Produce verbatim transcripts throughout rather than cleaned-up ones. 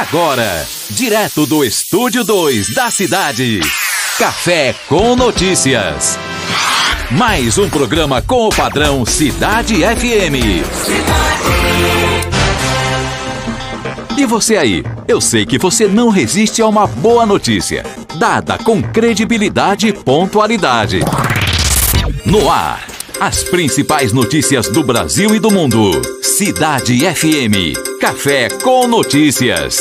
Agora, direto do Estúdio dois da cidade, Café com Notícias. Mais um programa com o padrão Cidade F M. E você aí? Eu sei que você não resiste a uma boa notícia, dada com credibilidade e pontualidade. No ar, as principais notícias do Brasil e do mundo. Cidade F M. Café com Notícias.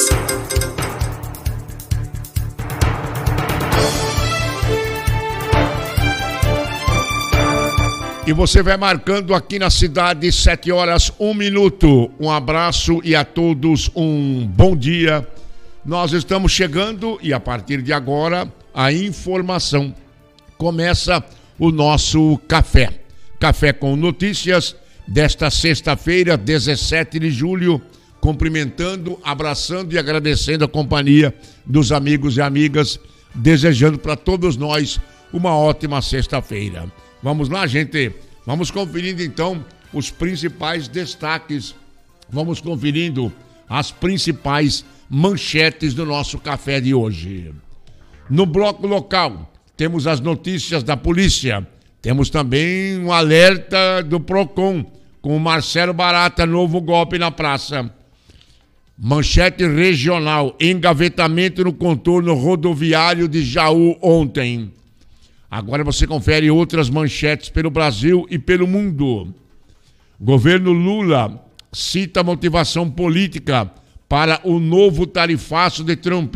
E você vai marcando aqui na cidade, sete horas, um minuto. Um abraço e a todos um bom dia. Nós estamos chegando e a partir de agora a informação. Começa o nosso café. Café com Notícias desta sexta-feira, dezessete de julho. Cumprimentando, abraçando e agradecendo a companhia dos amigos e amigas. Desejando para todos nós uma ótima sexta-feira. Vamos lá, gente. Vamos conferindo, então, os principais destaques. Vamos conferindo as principais manchetes do nosso café de hoje. No bloco local, temos as notícias da polícia. Temos também um alerta do Procon, com o Marcelo Barata, novo golpe na praça. Manchete regional, engavetamento no contorno rodoviário de Jaú ontem. Agora você confere outras manchetes pelo Brasil e pelo mundo. Governo Lula cita motivação política para o novo tarifaço de Trump.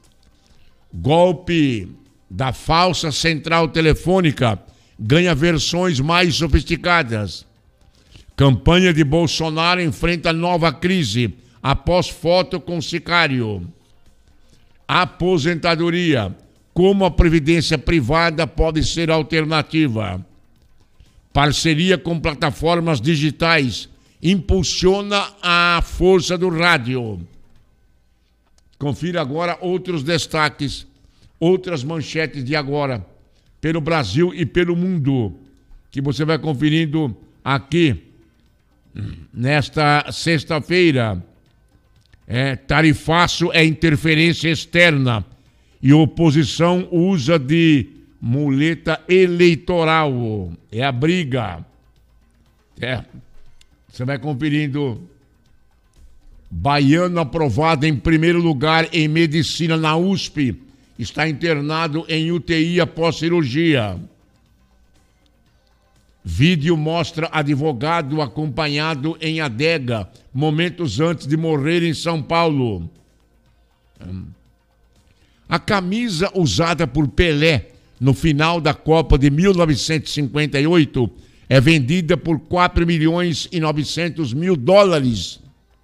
Golpe da falsa central telefônica ganha versões mais sofisticadas. Campanha de Bolsonaro enfrenta nova crise após foto com sicário. Aposentadoria. Como a previdência privada pode ser alternativa. Parceria com plataformas digitais impulsiona a força do rádio. Confira agora outros destaques, outras manchetes de agora, pelo Brasil e pelo mundo, que você vai conferindo aqui nesta sexta-feira. É, tarifaço é interferência externa. E oposição usa de muleta eleitoral. É a briga. É. Você vai conferindo. Baiano aprovado em primeiro lugar em medicina na U S P. Está internado em U T I após cirurgia. Vídeo mostra advogado acompanhado em adega momentos antes de morrer em São Paulo. A camisa usada por Pelé no final da Copa de mil novecentos e cinquenta e oito é vendida por quatro milhões e novecentos mil dólares.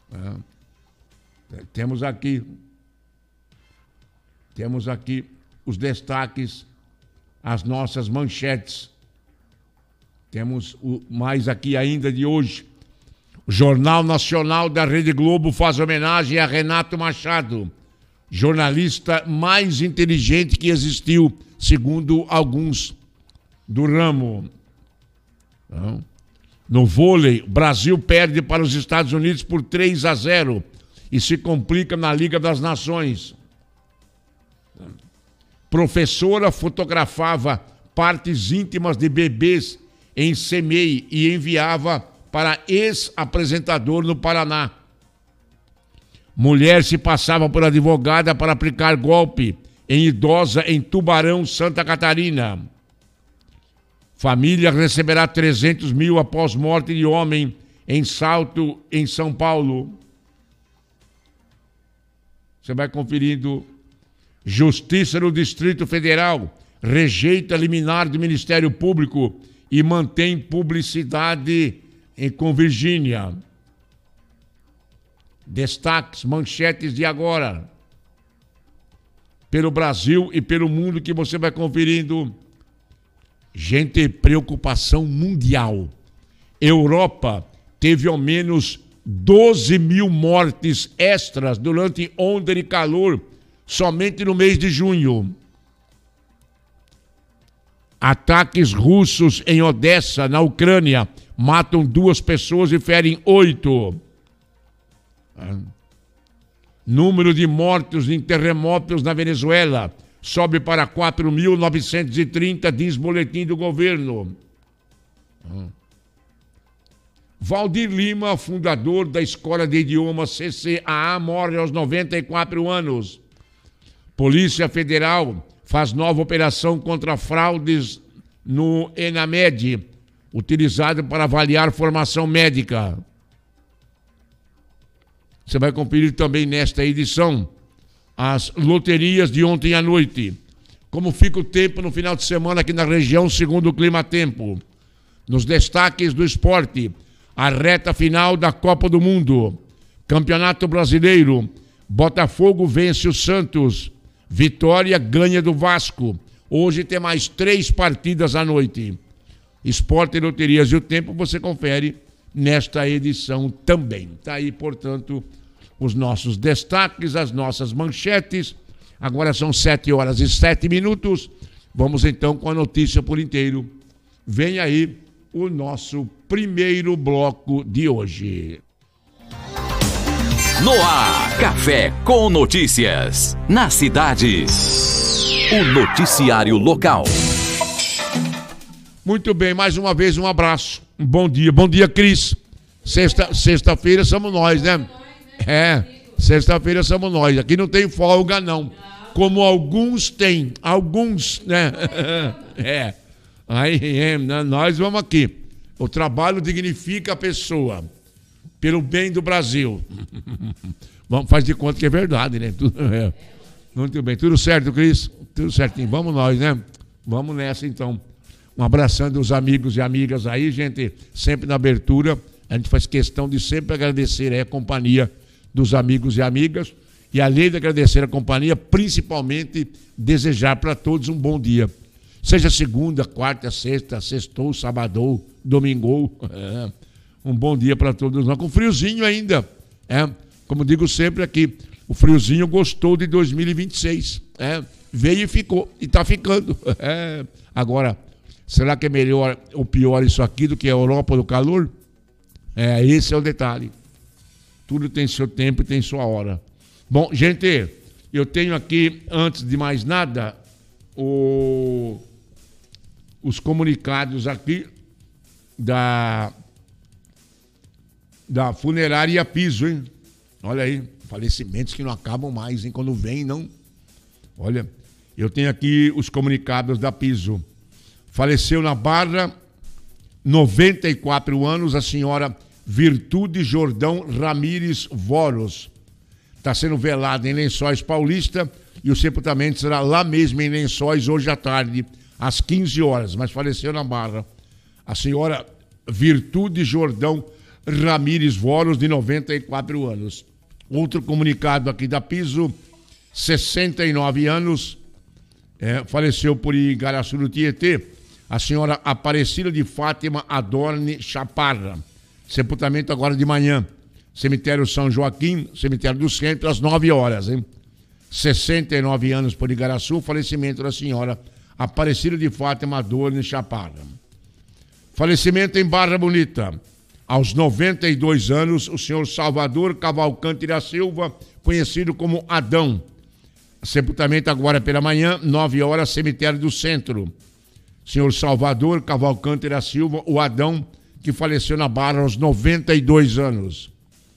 É. Temos aqui, temos aqui os destaques, as nossas manchetes. Temos o, mais aqui ainda de hoje. O Jornal Nacional da Rede Globo faz homenagem a Renato Machado, jornalista mais inteligente que existiu, segundo alguns do ramo. Não. No vôlei, Brasil perde para os Estados Unidos por três a zero e se complica na Liga das Nações. Professora fotografava partes íntimas de bebês em C M E I e enviava para ex-apresentador no Paraná. Mulher se passava por advogada para aplicar golpe em idosa em Tubarão, Santa Catarina. Família receberá trezentos mil após morte de homem em Salto, em São Paulo. Você vai conferindo. Justiça no Distrito Federal rejeita liminar do Ministério Público e mantém publicidade em, com Virgínia. Destaques, manchetes de agora, pelo Brasil e pelo mundo, que você vai conferindo. Gente, preocupação mundial. Europa teve ao menos doze mil mortes extras durante onda de calor somente no mês de junho. Ataques russos em Odessa, na Ucrânia, matam duas pessoas e ferem oito. Número de mortos em terremotos na Venezuela sobe para quatro mil novecentos e trinta, diz boletim do governo. Valdir Lima, fundador da Escola de Idiomas C C A A, morre aos noventa e quatro anos. Polícia Federal faz nova operação contra fraudes no ENAMED, utilizado para avaliar formação médica. Você vai conferir também nesta edição as loterias de ontem à noite. Como fica o tempo no final de semana aqui na região, segundo o Clima Tempo. Nos destaques do esporte, a reta final da Copa do Mundo. Campeonato Brasileiro, Botafogo vence o Santos. Vitória ganha do Vasco. Hoje tem mais três partidas à noite. Esporte e loterias e o tempo você confere nesta edição também. Está aí, portanto, os nossos destaques, as nossas manchetes. Agora são sete horas e sete minutos. Vamos então com a notícia por inteiro. Vem aí o nosso primeiro bloco de hoje. No ar, Café com Notícias. Na cidade, o noticiário local. Muito bem, mais uma vez um abraço. Um bom dia. Bom dia, Cris. Sexta, sexta-feira somos nós, né? É, sexta-feira somos nós. Aqui não tem folga, não. Como alguns têm. Alguns, né? É. Aí, é, nós vamos aqui. O trabalho dignifica a pessoa. Pelo bem do Brasil. Vamos, faz de conta que é verdade, né? Tudo, é. Muito bem. Tudo certo, Cris? Tudo certinho. Vamos nós, né? Vamos nessa, então. Um abração dos amigos e amigas aí, gente. Sempre na abertura. A gente faz questão de sempre agradecer aí a companhia dos amigos e amigas. E além de agradecer a companhia, principalmente desejar para todos um bom dia. Seja segunda, quarta, sexta, sextou, sabadou, domingou. É. Um bom dia para todos nós. Com friozinho ainda. É. Como digo sempre aqui, o friozinho gostou de dois mil e vinte e seis. É. Veio e ficou. E está ficando. É. Agora, será que é melhor ou pior isso aqui do que a Europa do calor? É, esse é o detalhe. Tudo tem seu tempo e tem sua hora. Bom, gente, eu tenho aqui, antes de mais nada, o... os comunicados aqui da, da funerária Piso, hein? Olha aí, falecimentos que não acabam mais, hein? Quando vem, não. Olha, eu tenho aqui os comunicados da Piso. Faleceu na Barra, noventa e quatro anos, a senhora Virtude Jordão Ramires Voros. Está sendo velada em Lençóis Paulista e o sepultamento será lá mesmo em Lençóis hoje à tarde, às quinze horas, mas faleceu na Barra. A senhora Virtude Jordão Ramires Voros, de noventa e quatro anos. Outro comunicado aqui da Piso, sessenta e nove anos, é, faleceu por Igaraçu do Tietê, a senhora Aparecida de Fátima Adorne Chaparra. Sepultamento agora de manhã. Cemitério São Joaquim, cemitério do centro, às nove horas, hein? sessenta e nove anos por Igaraçu, falecimento da senhora Aparecida de Fátima Adorne Chaparra. Falecimento em Barra Bonita. Aos noventa e dois anos, o senhor Salvador Cavalcante da Silva, conhecido como Adão. Sepultamento agora pela manhã, nove horas, cemitério do centro. Senhor Salvador Cavalcante da Silva, o Adão, que faleceu na Barra aos noventa e dois anos.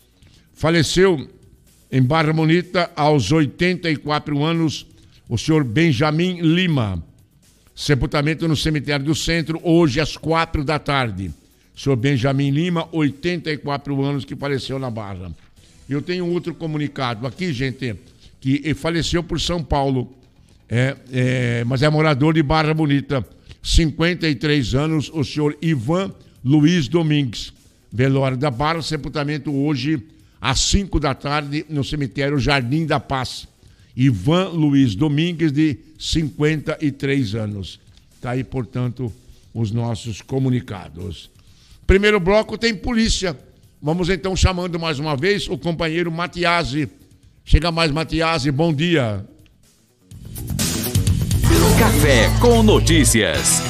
Faleceu em Barra Bonita aos oitenta e quatro anos o senhor Benjamin Lima. Sepultamento no cemitério do centro, hoje às quatro da tarde. O senhor Benjamin Lima, oitenta e quatro anos, que faleceu na Barra. Eu tenho outro comunicado aqui, gente, que faleceu por São Paulo, é, é, mas é morador de Barra Bonita. cinquenta e três anos, o senhor Ivan Luiz Domingues. Velório da Barra, sepultamento hoje às cinco da tarde, no cemitério Jardim da Paz. Ivan Luiz Domingues, de cinquenta e três anos. Está aí, portanto, os nossos comunicados. Primeiro bloco tem polícia. Vamos então chamando mais uma vez o companheiro Matiasi. Chega mais, Matiasi, bom dia. Café com Notícias.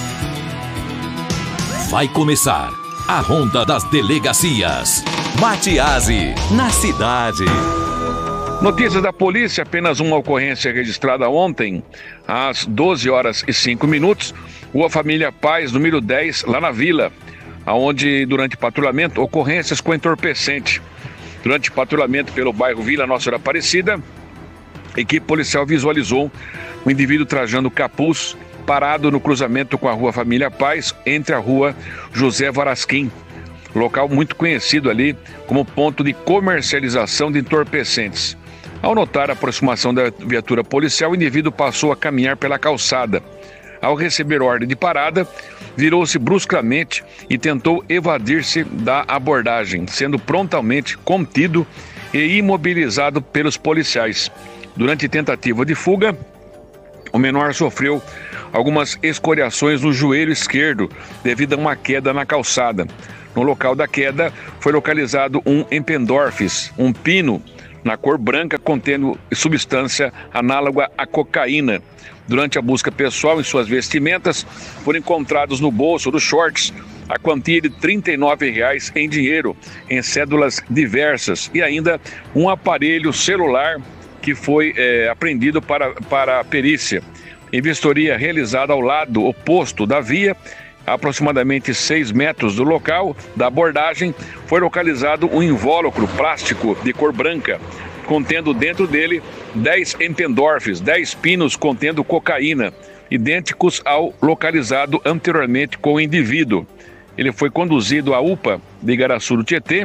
Vai começar a Ronda das Delegacias. Matiasi, na cidade. Notícias da polícia, apenas uma ocorrência registrada ontem, às doze horas e cinco minutos, Rua Família Paz, número dez, lá na Vila, onde durante patrulhamento, ocorrências com entorpecente. Durante patrulhamento pelo bairro Vila Nossa Senhora Aparecida, a equipe policial visualizou um indivíduo trajando capuz, parado no cruzamento com a Rua Família Paz, entre a Rua José Varasquim, local muito conhecido ali como ponto de comercialização de entorpecentes. Ao notar a aproximação da viatura policial, o indivíduo passou a caminhar pela calçada. Ao receber ordem de parada, virou-se bruscamente e tentou evadir-se da abordagem, sendo prontamente contido e imobilizado pelos policiais. Durante tentativa de fuga, o menor sofreu algumas escoriações no joelho esquerdo devido a uma queda na calçada. No local da queda foi localizado um Empendorfes, um pino na cor branca contendo substância análoga à cocaína. Durante a busca pessoal em suas vestimentas, foram encontrados no bolso dos shorts a quantia de trinta e nove reais em dinheiro, em cédulas diversas, e ainda um aparelho celular que foi é, apreendido para, para a perícia. Em vistoria realizada ao lado oposto da via, a aproximadamente seis metros do local da abordagem, foi localizado um invólucro plástico de cor branca, contendo dentro dele dez Empendorfes, dez pinos contendo cocaína, idênticos ao localizado anteriormente com o indivíduo. Ele foi conduzido à U P A de Igaraçu do Tietê,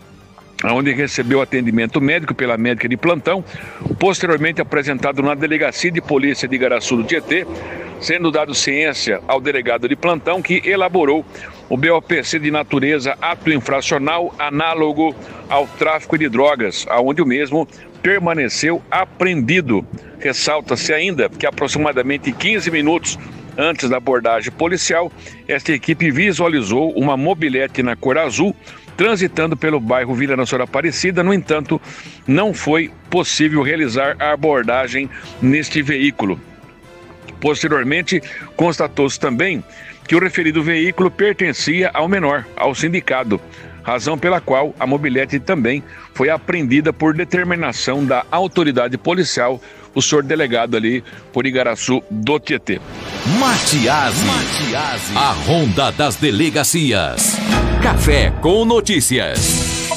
onde recebeu atendimento médico pela médica de plantão, posteriormente apresentado na Delegacia de Polícia de Igaraçu do Tietê, sendo dado ciência ao delegado de plantão, que elaborou o B O P C de natureza ato infracional análogo ao tráfico de drogas, aonde o mesmo permaneceu apreendido. Ressalta-se ainda que aproximadamente quinze minutos antes da abordagem policial, esta equipe visualizou uma mobilete na cor azul transitando pelo bairro Vila Nossa Senhora Aparecida. No entanto, não foi possível realizar a abordagem neste veículo. Posteriormente, constatou-se também que o referido veículo pertencia ao menor, ao sindicado, razão pela qual a mobilete também foi apreendida por determinação da autoridade policial, o senhor delegado ali por Igaraçu do Tietê. Matiasi, Matiasi, a Ronda das Delegacias. Café com notícias.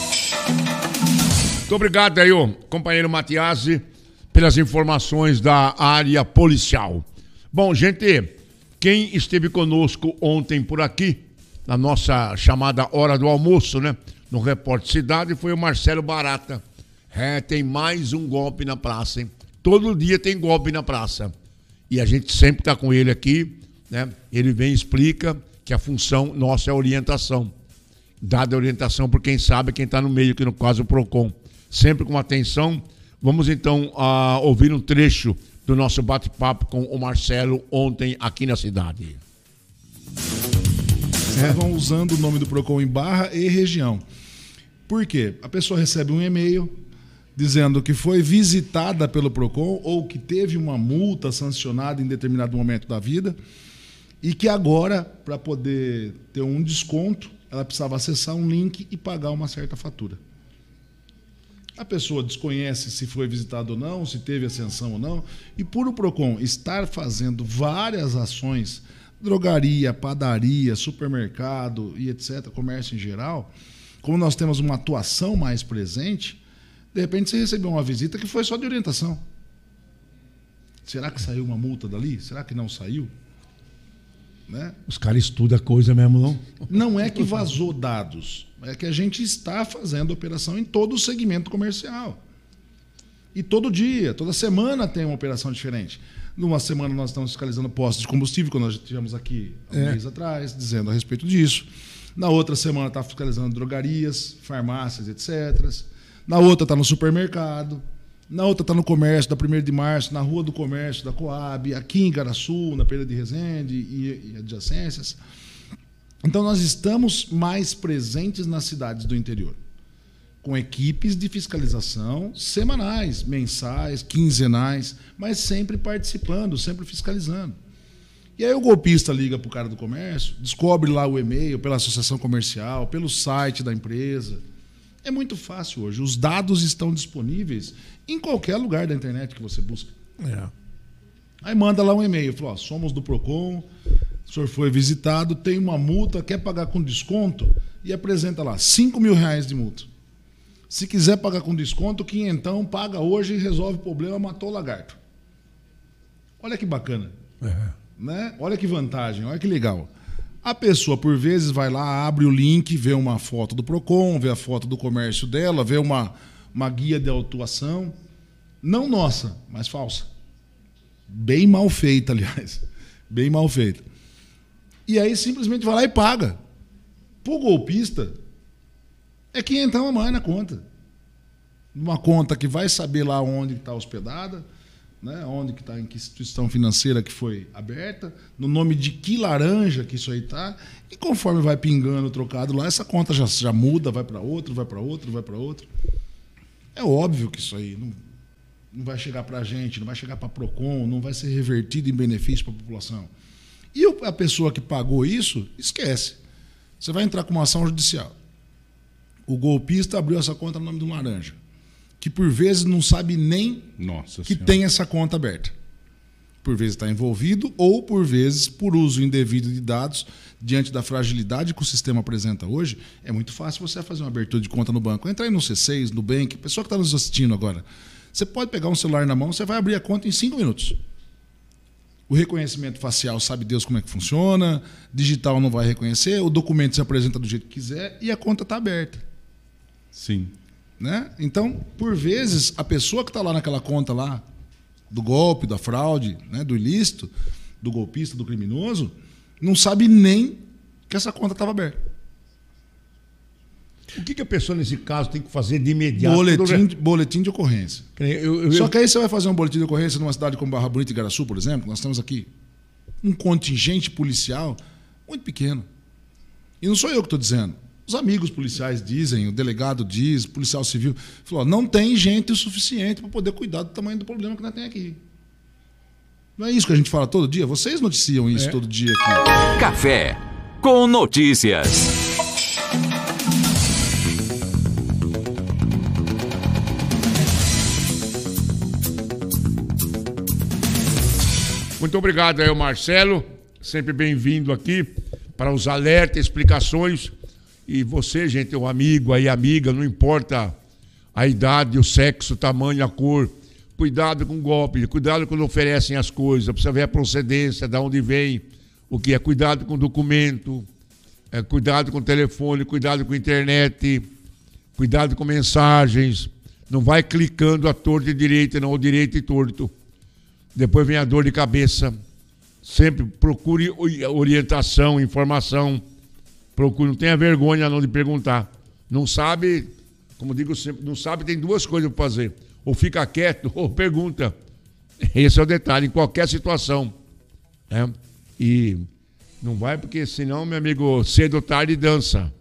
Muito obrigado aí, ô, companheiro Matiasi, pelas informações da área policial. Bom, gente, quem esteve conosco ontem por aqui, na nossa chamada Hora do Almoço, né? No Repórter Cidade, foi o Marcelo Barata. É, tem mais um golpe na praça, hein? Todo dia tem golpe na praça. E a gente sempre está com ele aqui, né? Ele vem e explica que a função nossa é a orientação. Dada a orientação por quem sabe, quem está no meio, que no caso o PROCON. Sempre com atenção. Vamos então uh, ouvir um trecho do nosso bate-papo com o Marcelo ontem aqui na cidade. Estavam usando o nome do PROCON em Barra e região. Por quê? A pessoa recebe um e-mail dizendo que foi visitada pelo PROCON ou que teve uma multa sancionada em determinado momento da vida e que agora, para poder ter um desconto, ela precisava acessar um link e pagar uma certa fatura. A pessoa desconhece se foi visitado ou não, se teve ascensão ou não, e por o PROCON estar fazendo várias ações, drogaria, padaria, supermercado e etcétera, comércio em geral, como nós temos uma atuação mais presente, de repente você recebeu uma visita que foi só de orientação. Será que saiu uma multa dali? Será que não saiu? Né? Os caras estudam a coisa mesmo, não? Não é que vazou dados, é que a gente está fazendo operação em todo o segmento comercial. E todo dia, toda semana tem uma operação diferente. Numa semana nós estamos fiscalizando postos de combustível, quando nós tivemos aqui há um é. mês atrás, dizendo a respeito disso. Na outra semana está fiscalizando drogarias, farmácias, etcétera. Na outra está no supermercado. Na outra está no comércio da primeiro de março, na Rua do Comércio da Coab, aqui em Igaraçu, na Pereira de Resende e, e adjacências. Então nós estamos mais presentes nas cidades do interior, com equipes de fiscalização semanais, mensais, quinzenais, mas sempre participando, sempre fiscalizando. E aí o golpista liga para o cara do comércio, descobre lá o e-mail pela associação comercial, pelo site da empresa, É muito fácil hoje. Os dados estão disponíveis em qualquer lugar da internet que você busca. É. Aí manda lá um e-mail, fala, ó, somos do Procon, o senhor foi visitado, tem uma multa, quer pagar com desconto? E apresenta lá, cinco mil reais de multa. Se quiser pagar com desconto, quinhentão, paga hoje e resolve o problema, matou o lagarto. Olha que bacana. É. Né? Olha que vantagem, olha que legal. A pessoa, por vezes, vai lá, abre o link, vê uma foto do Procon, vê a foto do comércio dela, vê uma, uma guia de autuação. Não nossa, mas falsa. Bem mal feita, aliás. Bem mal feita. E aí simplesmente vai lá e paga. Pro golpista, é quinhentão a mais na conta. Uma conta que vai saber lá onde está hospedada, né? Onde que está, em que instituição financeira que foi aberta, no nome de que laranja que isso aí está, e conforme vai pingando o trocado lá, essa conta já, já muda, vai para outro, vai para outro, vai para outro. É óbvio que isso aí não, não vai chegar para a gente, não vai chegar para a Procon, não vai ser revertido em benefício para a população. E a pessoa que pagou isso, esquece. Você vai entrar com uma ação judicial. O golpista abriu essa conta no nome de um laranja, que por vezes não sabe nem Nossa que Senhora. tem essa conta aberta. Por vezes está envolvido ou por vezes por uso indevido de dados diante da fragilidade que o sistema apresenta hoje. É muito fácil você fazer uma abertura de conta no banco. Entra aí no C seis, no Nubank, pessoa que está nos assistindo agora. Você pode pegar um celular na mão, você vai abrir a conta em cinco minutos. O reconhecimento facial sabe Deus como é que funciona, digital não vai reconhecer, o documento se apresenta do jeito que quiser e a conta está aberta. Sim. Né? Então, por vezes, a pessoa que está lá naquela conta lá, do golpe, da fraude, né, do ilícito, do golpista, do criminoso, não sabe nem que essa conta estava aberta. O que, que a pessoa, nesse caso, tem que fazer de imediato? Boletim, de- boletim de ocorrência. Eu, eu, Só eu, que aí você vai fazer um boletim de ocorrência numa cidade como Barra Bonita e Igaraçu, por exemplo, nós temos aqui um contingente policial muito pequeno. E não sou eu que estou dizendo. Os amigos policiais dizem, o delegado diz, o policial civil, falou, ó, não tem gente o suficiente para poder cuidar do tamanho do problema que nós temos aqui. Não é isso que a gente fala todo dia? Vocês noticiam isso É. todo dia aqui. Café com notícias. Muito obrigado aí, o Marcelo. Sempre bem-vindo aqui para os alertas, explicações. E você, gente, o amigo aí, amiga, não importa a idade, o sexo, o tamanho, a cor. Cuidado com o golpe, cuidado quando oferecem as coisas. Precisa ver a procedência, de onde vem, o que é. Cuidado com o documento, é, cuidado com o telefone, cuidado com a internet, cuidado com mensagens. Não vai clicando a torta e direita, não, o direito e torto. Depois vem a dor de cabeça. Sempre procure orientação, informação. Procure, não tenha vergonha não de perguntar. Não sabe, como digo sempre, não sabe, tem duas coisas para fazer. Ou fica quieto, ou pergunta. Esse é o detalhe, em qualquer situação. Né? E não vai, porque senão, meu amigo, cedo ou tarde dança.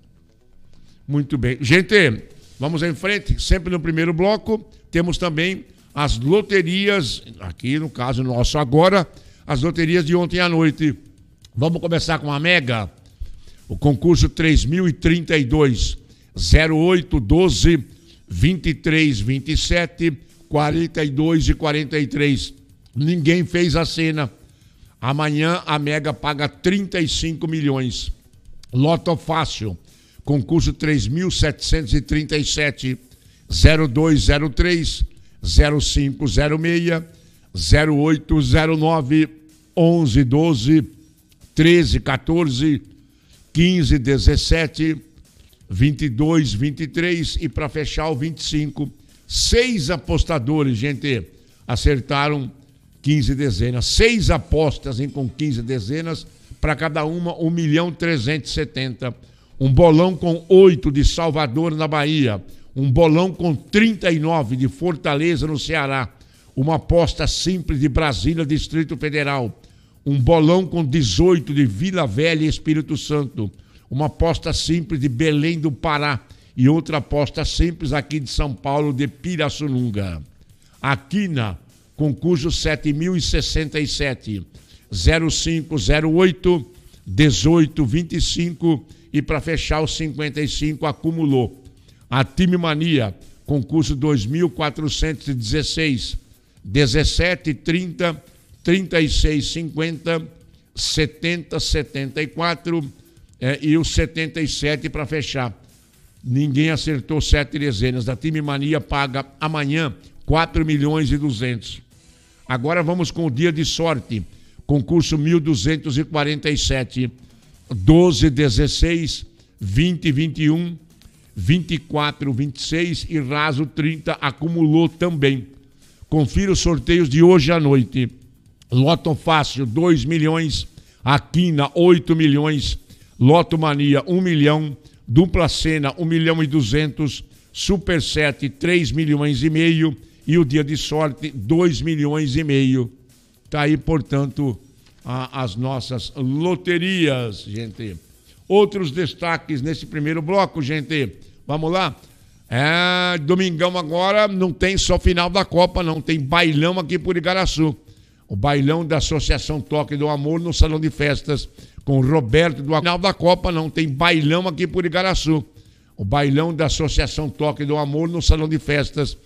Muito bem. Gente, vamos em frente. Sempre no primeiro bloco, temos também as loterias, aqui no caso nosso agora, as loterias de ontem à noite. Vamos começar com a Mega. O concurso três mil e trinta e dois, zero oito, doze, vinte e três, vinte e sete, quarenta e dois e quarenta e três. Ninguém fez a cena. Amanhã a Mega paga trinta e cinco milhões. Loto Fácil. Concurso três mil setecentos e trinta e sete, zero dois zero três, zero cinco zero seis, zero oito zero nove, onze doze, treze quatorze, quinze dezessete, vinte e dois vinte e três e para fechar o vinte e cinco. Seis apostadores, gente, acertaram quinze dezenas. Seis apostas em com quinze dezenas, para cada uma um milhão trezentos e setenta. Um bolão com oito de Salvador, na Bahia. Um bolão com trinta e nove de Fortaleza, no Ceará. Uma aposta simples de Brasília, Distrito Federal. Um bolão com dezoito de Vila Velha, Espírito Santo. Uma aposta simples de Belém do Pará. E outra aposta simples aqui de São Paulo, de Pirassununga. Aqui na concurso sete mil e sessenta e sete, zero cinco zero oito, dezoito vinte e cinco e para fechar os cinquenta e cinco acumulou. A Time Mania, concurso dois mil quatrocentos e dezesseis, dezessete, trinta, trinta e seis, cinquenta, setenta, setenta e quatro é, e o setenta e sete para fechar. Ninguém acertou sete dezenas. A Time Mania paga amanhã quatro milhões e duzentos. Agora vamos com o dia de sorte. Concurso mil duzentos e quarenta e sete, doze, dezesseis, vinte, vinte e um, vinte e quatro, vinte e seis e raso trinta acumulou também. Confira os sorteios de hoje à noite. Loto Fácil, dois milhões. A Quina, oito milhões. Loto Mania, um milhão. Dupla Sena, um milhão e duzentos. Super sete, três milhões e meio. E o dia de sorte, dois milhões e meio. Tá aí, portanto, a, as nossas loterias, gente. Outros destaques nesse primeiro bloco, gente. Vamos lá? É, domingão agora não tem só final da Copa, não. Tem bailão aqui por Igaraçu. O bailão da Associação Toque do Amor no Salão de Festas com Roberto do final da Copa, não. Tem bailão aqui por Igaraçu. O bailão da Associação Toque do Amor no Salão de Festas